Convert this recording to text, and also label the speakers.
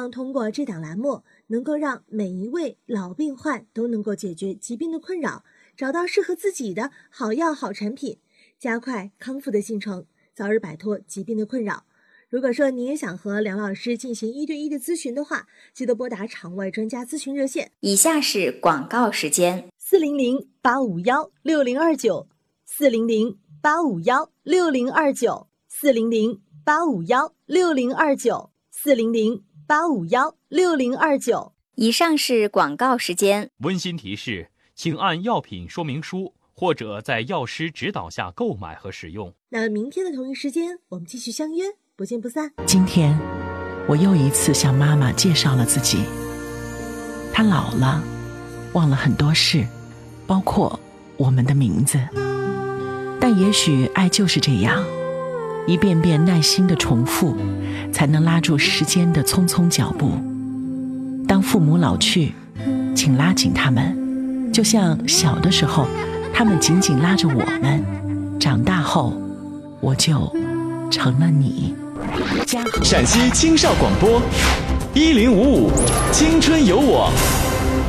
Speaker 1: 望通过这档栏目，能够让每一位老病患都能够解决疾病的困扰，找到适合自己的好药好产品，加快康复的进程，早日摆脱疾病的困扰。如果说你也想和梁老师进行1对1的咨询的话，记得拨打场外专家咨询热线。
Speaker 2: 以下是广告时间
Speaker 1: ，400-851-6029，400-851-6029，400-851-6029。
Speaker 2: 以上是广告时间。
Speaker 3: 温馨提示，请按药品说明书或者在药师指导下购买和使用。
Speaker 1: 那明天的同一时间，我们继续相约，不见不散。
Speaker 4: 今天我又一次向妈妈介绍了自己。她老了，忘了很多事，包括我们的名字。但也许爱就是这样，一遍遍耐心的重复，才能拉住时间的匆匆脚步。当父母老去，请拉紧他们，就像小的时候他们紧紧拉着我们，长大后我就成了你。
Speaker 5: 陕西青少广播1055青春有我。